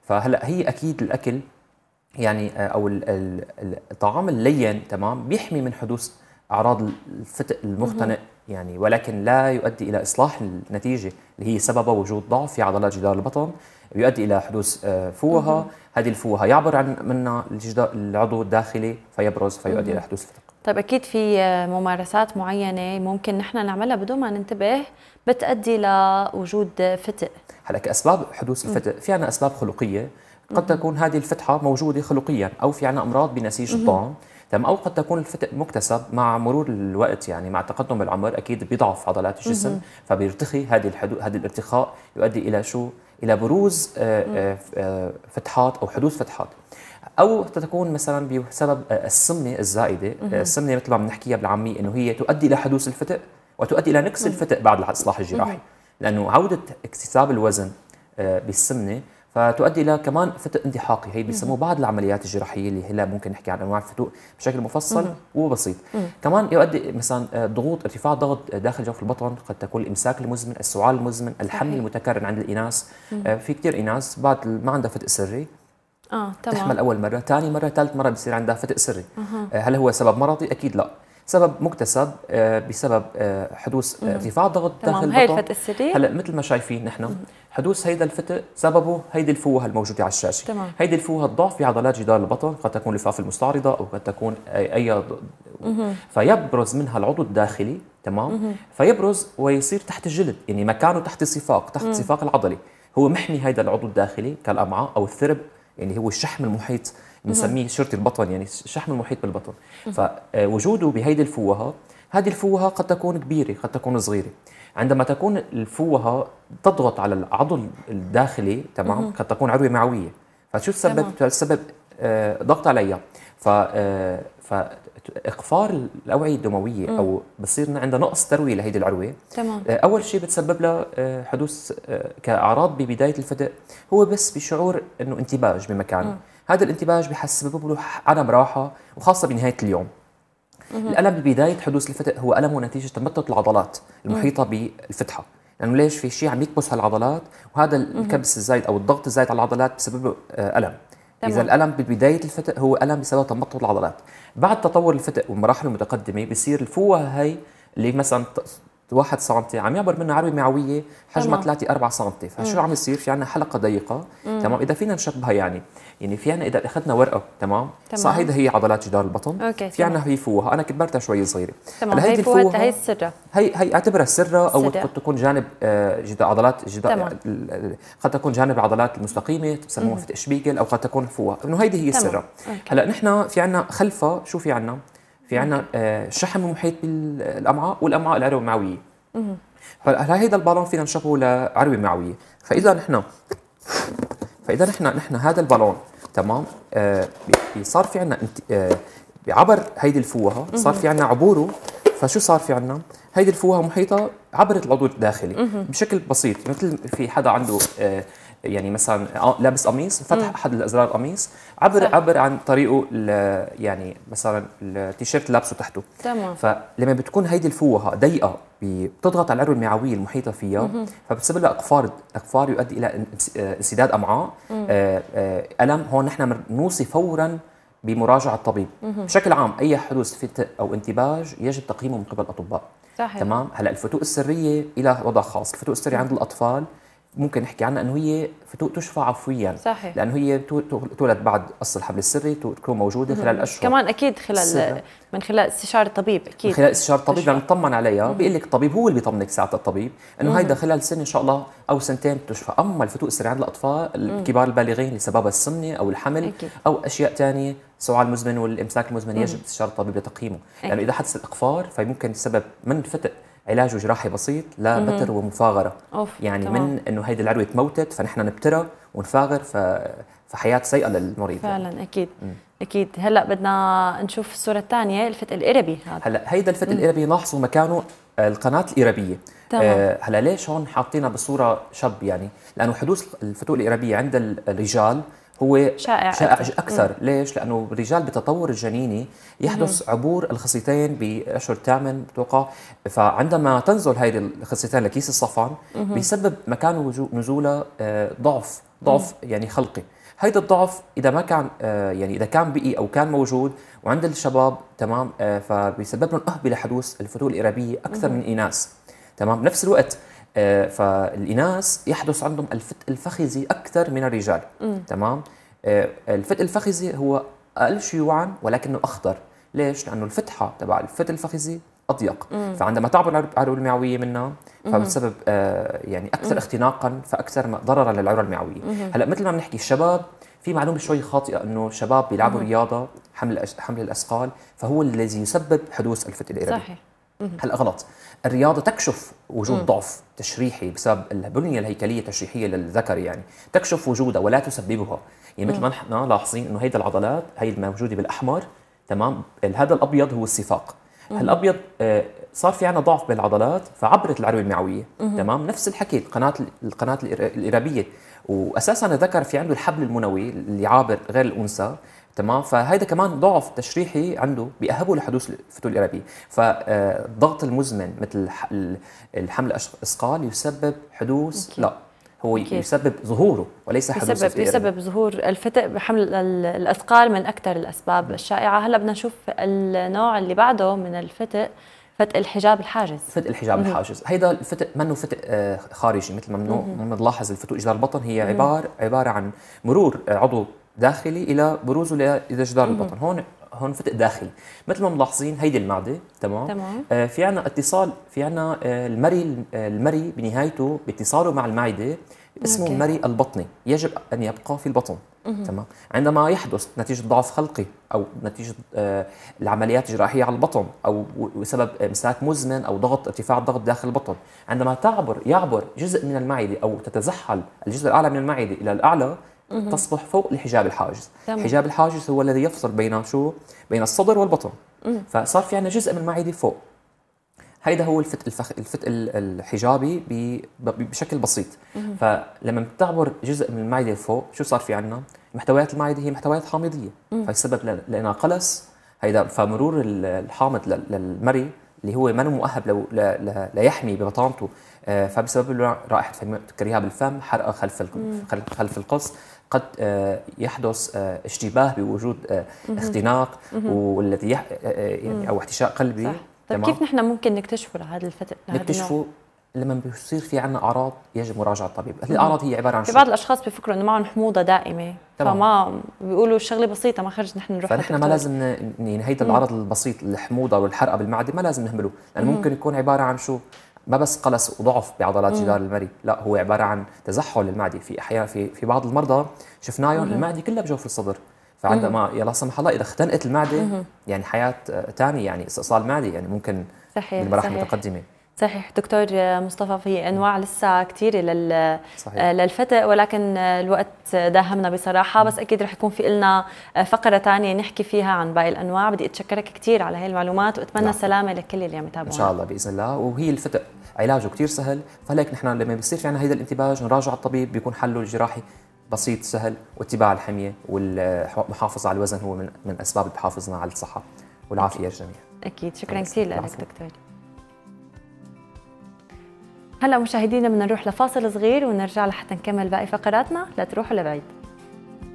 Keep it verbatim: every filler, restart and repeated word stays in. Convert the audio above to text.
فهلا هي اكيد الاكل يعني او الطعام اللين تمام بيحمي من حدوث اعراض الفتق المختنق يعني، ولكن لا يؤدي الى اصلاح النتيجه اللي هي سببها وجود ضعف في عضلات جدار البطن، يؤدي الى حدوث فوهه، هذه الفوهه يعبر عن منها الجدار العضو الداخلي فيبرز فيؤدي الى حدوث فتق. طيب اكيد في ممارسات معينه ممكن نحن نعملها بدون ما ننتبه بتؤدي لوجود فتق. هلا كاسباب حدوث الفتق في عندنا اسباب خلقيه، قد تكون هذه الفتحه موجوده خلقيا، او في عندنا امراض بنسيج الطعام تمام، او قد تكون الفتق مكتسب مع مرور الوقت يعني مع تقدم العمر اكيد بيضعف عضلات الجسم فبيرتخي هذه الحدو... هذا الارتخاء يؤدي الى شو؟ الى بروز فتحات او حدوث فتحات، او تكون مثلا بسبب السمنه الزائده. السمنه مثل ما بنحكيها بالعاميه انه هي تؤدي الى حدوث الفتق وتؤدي الى نقص الفتق بعد الاصلاح الجراحي، لانه عوده اكتساب الوزن بالسمنه فتؤدي الى كمان فتق انتحاقي، هي بيسموه بعض العمليات الجراحيه اللي هلا ممكن نحكي عن انواع الفتوق بشكل مفصل وبسيط. كمان يؤدي مثلا ضغوط ارتفاع ضغط داخل جوف البطن، قد تكون الامساك المزمن، السعال المزمن، الحمل المتكرر عند الاناث. في كثير اناث بعد ما عندها فتق سري اه تمام تحمل اول مره، ثاني مره، ثالث مره بصير عندها فتق سري. أه. هل هو سبب مرضي؟ اكيد لا، سبب مكتسب بسبب حدوث ارتفاع ضغط داخل البطن. هي الفتق السري هلا مثل ما شايفين نحن حدوث هيدا الفتق سببه هيدي الفوهه الموجوده على الشاشه. تمام. هيدي الفوهه الضعف في عضلات جدار البطن، قد تكون اللفاف المستعرضه او قد تكون اي, أي فيبرز منها العضو الداخلي تمام، فيبرز ويصير تحت الجلد يعني مكانه تحت الصفاق، تحت الصفاق العضلي، هو محمي هيدا العضو الداخلي كالامعاء او الثرب يعني هو الشحم المحيط بنسميه شرطي البطن يعني الشحم المحيط بالبطن. فوجوده بهيدي الفوهه، هذه الفوهه قد تكون كبيره قد تكون صغيره، عندما تكون الفوهه تضغط على العضو الداخلي تمام قد تكون عروه معويه، فشو السبب؟ السبب آه ضغط عليها، ف آه فاقفار الاوعيه الدمويه مم. او بصير عندها نقص ترويه لهيدي العروه. تمام. آه اول شيء بتسبب لها آه حدوث آه كاعراض ببدايه الفتق هو بس بشعور انه انتباج بمكانه. مم. هذا الانتباج بحسب له عدم راحه وخاصه بنهايه اليوم. مم. الالم ببدايه حدوث الفتق هو الم نتيجه تمطط العضلات المحيطه مم. بالفتحه، لانه يعني ليش في شيء عم يكبس هالعضلات، وهذا الكبس الزايد او الضغط الزايد على العضلات بسبب له آه الم. تمام. إذا الألم ببداية الفتق هو ألم بسبب تمطط العضلات، بعد تطور الفتق والمراحل المتقدمة بصير الفوهة هي اللي مثلا واحد سنتي عم يعبر منها عروة معوية حجمها ثلاثة أربعة سنتي، فشو عم يصير؟ في عندنا حلقة ضيقة مم. تمام، إذا فينا نشبهها يعني يعني في عندنا إذا أخذنا ورقة تمام, تمام. صح هيدا هي عضلات جدار البطن. أوكي. في عندنا هي فوهة أنا كبرتها شوي صغيرة. تمام. هي الفوهة هي السرة، هي هي اعتبرها السرة او قد تكون جانب جدار عضلات جدار، قد تكون جانب العضلات المستقيمة بسموها فتق شبيكل، او قد تكون الفوهة، انه هيدي هي السرة. هلا نحن في عندنا خلفها شو في عندنا؟ في عندنا الشحم المحيط بالامعاء والامعاء العروة المعوية. هلا هيدا البالون فينا نشبهه لعروة معوية، فاذا نحن فاذا نحن نحن هذا البالون تمام آه صار في عندنا آه عبر هيدي الفوهة صار في عندنا عبوره، فشو صار في عندنا؟ هيدي الفوهة محيطة عبرت العضو الداخلي بشكل بسيط، مثل في حدا عنده آه يعني مثلا لابس قميص فتح احد الازرار القميص عبر صح. عبر عن طريقه يعني مثلا التيشيرت لابسه تحته. تمام. فلما بتكون هيدي الفوهه ضيقه بتضغط على العروه المعويه المحيطه فيها مم. فبتسبب لها اقفار، اقفار يؤدي الى انسداد امعاء. آه آه الم هون نحن بنوصي فورا بمراجعه الطبيب. مم. بشكل عام اي حدوث فتق او انتباج يجب تقييمه من قبل الاطباء. صحيح. تمام. هلا الفتوق السريه لها وضع خاص، الفتوق السريه عند الاطفال ممكن نحكي عنها انه هي فتوق تشفى عفويا. صحيح. لانه هي تولد بعد قص الحبل السري، تكون موجوده خلال اشهر، كمان اكيد خلال من خلال استشاره الطبيب، اكيد من خلال استشاره الطبيب لما نطمن عليها بيقول لك الطبيب هو اللي بيطمنك ساعه الطبيب انه هيدا خلال سنه ان شاء الله او سنتين بتشفى. اما الفتوق السري عند الاطفال الكبار البالغين لسبب السمنه او الحمل أكيد. او اشياء ثانيه سعال المزمن والامساك المزمن يجب استشاره الطبيب لتقييمه، لانه يعني اذا حدث الاقفار فممكن تسبب من فتق علاجه جراحي بسيط لا بتر ومفاغره. أوف. يعني تمام. من انه هيدي العروه تموتت فنحن نبترها ونفاغر ف... فحياه سيئه للمريض فعلا يعني. اكيد مم. اكيد. هلا بدنا نشوف الصوره الثانيه، الفتق القربي هذا. هلا هيدا الفتق القربي لاحظوا مكانه القناه القربيه. آه هلا ليش هون حاطينها بصوره شب؟ يعني لانه حدوث الفتوق القربيه عند الرجال هو شائع, شائع أكثر, أكثر. ليش؟ لأنه الرجال بتطور الجنيني يحدث مم. عبور الخصيتين بأشهر الثامن بتوقع، فعندما تنزل هاي الخصيتين لكيس الصفن بيسبب مكان نزولها ضعف ضعف يعني خلقي. هيدا الضعف اذا ما كان آه يعني اذا كان بقي او كان موجود وعند الشباب تمام آه فبيسبب لهم اهبه لحدوث الفتور الارابيه اكثر من الاناث. تمام. بنفس الوقت آه فالاناث يحدث عندهم الفتء الفخذي اكثر من الرجال. مم. تمام. آه الفتء الفخذي هو اقل شيوعا ولكنه اخطر. ليش؟ لانه الفتحه تبع الفتء الفخذي اضيق. مم. فعندما تعبر العروه المعويه منها فبسبب آه يعني اكثر مم. اختناقا فاكثر ضررا للعروه المعويه. مم. هلا مثل ما بنحكي الشباب في معلومه شوي خاطئه انه الشباب بيلعبوا مم. رياضه حمل حمل الاثقال فهو الذي يسبب حدوث الفتء الارابي. صحيح. هلا غلط. الرياضه تكشف وجود مم. ضعف تشريحي بسبب البنيه الهيكليه التشريحيه للذكر، يعني تكشف وجودها ولا تسببها. يعني مثل ما نحن لاحظين انه هيدي العضلات هي الموجوده بالاحمر تمام، هذا الابيض هو الصفاق. الابيض آه صار في عندنا ضعف بالعضلات فعبرت العروه المعويه. مم. تمام. نفس الحكي القناه القناه الارابيه، واساسا الذكر في عنده الحبل المنوي اللي عابر غير الانثى. تمام. فهيدا كمان ضعف تشريحي عنده بيأهبه لحدوث الفتور الارابيه. فالضغط المزمن مثل الحمل الاثقال يسبب حدوث أوكي. لا هو أوكي. يسبب ظهوره وليس حدوث يسبب يسبب ظهور الفتء بحمل الاثقال من اكثر الاسباب الشائعه. هلا بدنا نشوف النوع اللي بعده من الفتء، فتء الحجاب الحاجز. فتء الحجاب مم. الحاجز هيدا الفتء منه فتء خارجي مثل ما بنلاحظ الفتوء جدار البطن هي عباره عباره عن مرور عضو داخلي الى بروزه الى جدار البطن. هون هون فتء داخلي مثل ما ملاحظين. هيدي المعده تمام, تمام. آه في عنا اتصال في عنا آه المري المري بنهايته باتصاله مع المعده اسمه أوكي. المري البطني، يجب ان يبقى في البطن. مم. تمام. عندما يحدث نتيجه ضعف خلقي او نتيجه آه العمليات الجراحيه على البطن او بسبب امساك مزمن او ضغط ارتفاع الضغط داخل البطن، عندما تعبر يعبر جزء من المعده او تتزحل الجزء الاعلى من المعده الى الاعلى مم. تصبح فوق الحجاب الحاجز. تمام. الحجاب الحاجز هو الذي يفصل بين شو؟ بين الصدر والبطن. مم. فصار في عندنا جزء من المعده فوق. هيدا هو الفتء الفخ... الفتء الحجابي ب... بشكل بسيط. مم. فلما بتعبر جزء من المعده فوق شو صار في عندنا؟ محتويات المعده هي محتويات حامضيه. مم. فيسبب لنا قلص. هيدا فمرور الحامض للمري اللي هو ما مؤهب لو لا ليحمي ببطانته، فبسبب له رائحه كريهه بالفم، حرقه خلف خلف القص، قد يحدث اشتباه بوجود اختناق والذي يعني او احتشاء قلبي. صح. طيب كيف نحن ممكن نكتشفه لهذا الفتء؟ نكتشفه لما بيصير في عندنا اعراض يجب مراجعه الطبيب. الاعراض هي عباره عن في بعض الاشخاص بيفكروا انه معهم حموضه دائمه طبعا. فما بيقولوا الشغله بسيطه ما خرج نحن نروح. فنحن ما لازم يعني هيدا العرض البسيط الحموضه والحرقه بالمعده ما لازم نهمله، لانه ممكن يكون عباره عن شو؟ ما بس قلص وضعف بعضلات جدار المري، لا هو عباره عن تزحل المعده. في احيانا في في بعض المرضى شفناهم المعده كلها بجوف الصدر، فعندما يا لا سمح الله اذا اختنقت المعده مم. يعني حياه ثانيه، يعني استئصال معده يعني ممكن صحيح بالمراحل صحيح. المتقدمه. صحيح دكتور مصطفى، في انواع لسه كثيره لل للفتء ولكن الوقت داهمنا بصراحه، بس اكيد رح يكون في لنا فقره ثانيه نحكي فيها عن باقي الانواع. بدي اتشكرك كثير على هي المعلومات واتمنى السلامه لكل اللي عم يتابعونا. ان شاء الله باذن الله. وهي الفتء علاجه كثير سهل، فلهيك نحن لما بيصير في عندنا هيدا الانتباه نراجع الطبيب، بيكون حله الجراحي بسيط سهل، واتباع الحميه والمحافظه على الوزن هو من من اسباب اللي بحافظنا على الصحه والعافيه للجميع. اكيد. شكرا كثير لك دكتور. هلا مشاهدينا بدنا نروح لفاصل صغير ونرجع لحتى نكمل باقي فقراتنا، لا تروحوا لبعيد.